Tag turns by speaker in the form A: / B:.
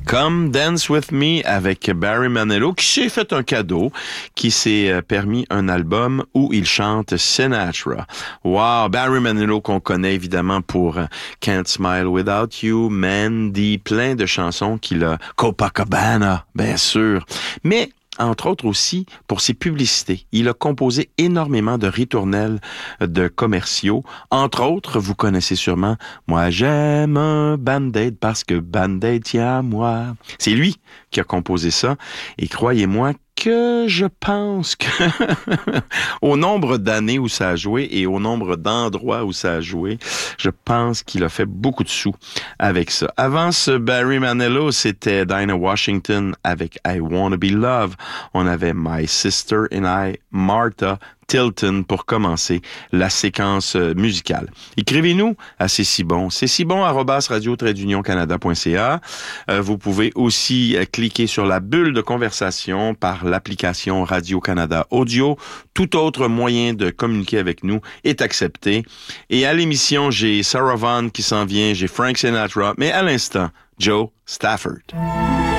A: Come Dance With Me avec Barry Manilow qui s'est fait un cadeau, qui s'est permis un album où il chante Sinatra. Wow, Barry Manilow qu'on connaît évidemment pour Can't Smile Without You, Mandy, plein de chansons qu'il a, Copacabana, bien sûr. Mais entre autres aussi pour ses publicités. Il a composé énormément de ritournelles de commerciaux. Entre autres, vous connaissez sûrement « Moi j'aime un Band-Aid parce que Band-Aid tient à moi ». C'est lui qui a composé ça. Et croyez-moi que je pense que au nombre d'années où ça a joué et au nombre d'endroits où ça a joué, je pense qu'il a fait beaucoup de sous avec ça. Avant ce Barry Manilow, c'était Dinah Washington avec I Wanna Be Loved. On avait My Sister and I, Martha Tilton pour commencer la séquence musicale. Écrivez-nous à C'est si bon. C'est si bon @radio-canada.ca. Vous pouvez aussi cliquer sur la bulle de conversation par l'application Radio-Canada Audio. Tout autre moyen de communiquer avec nous est accepté. Et à l'émission, j'ai Sarah Vaughan qui s'en vient, j'ai Frank Sinatra, mais à l'instant, Joe Stafford.